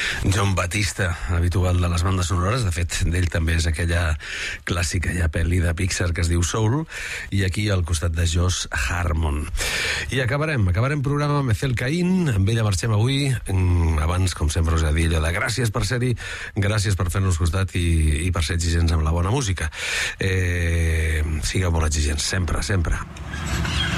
John Batista, habitual de les bandes sonores. De fet, d'ell també és aquella clàssica ja pel·li de Pixar que es diu Soul, i aquí al costat de Josh Harmon. I acabarem programa amb Ethel Caín. Amb ella marxem avui. Abans, com sempre, us he de dir allò de gràcies per ser-hi, gràcies per fer-nos costat i per ser exigents amb la bona música. Sigueu molt exigents, sempre, sempre.